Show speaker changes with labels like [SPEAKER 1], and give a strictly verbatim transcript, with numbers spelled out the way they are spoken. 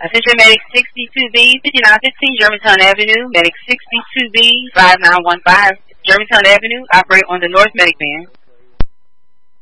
[SPEAKER 1] Attention Medic sixty-two B, fifty-nine fifteen Germantown Avenue, Medic sixty-two B, five nine one five Germantown Avenue, operate on the North Medic Band.